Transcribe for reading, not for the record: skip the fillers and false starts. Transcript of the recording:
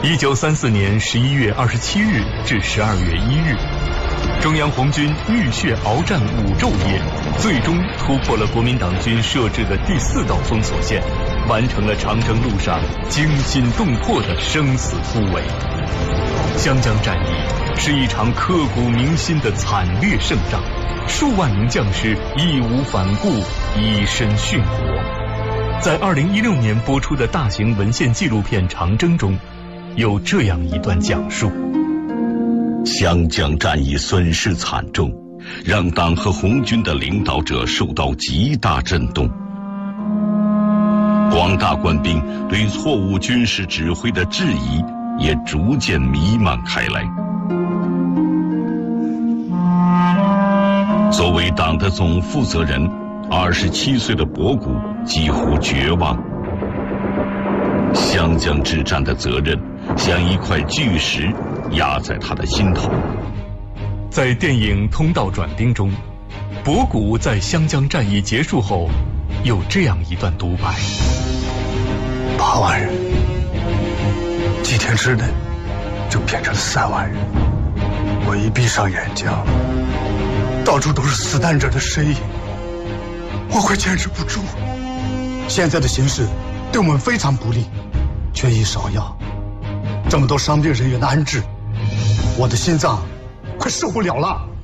1934年11月27日至12月1日，中央红军浴血鏖战5昼夜，最终突破了国民党军设置的第4道封锁线，完成了长征路上惊心动魄的生死突围。湘江战役是一场刻骨铭心的惨烈胜仗，数万名将士义无反顾，以身殉国。在2016年播出的大型文献纪录片《长征》中，有这样一段讲述： 湘江战役损失惨重，让党和红军的领导者受到极大震动。广大官兵对错误军事指挥的质疑也逐渐弥漫开来。作为党的总负责人，27岁的博古几乎绝望。湘江之战的责任像一块巨石压在他的心头。 在电影《通道转兵》中，博古在湘江战役结束后有这样一段独白 ：8万人，几天之内就变成了3万人。我一闭上眼睛，到处都是死难者的身影，我快坚持不住。现在的形势对我们非常不利，缺医少药，这么多伤病人员的安置，我的心脏快受不了了。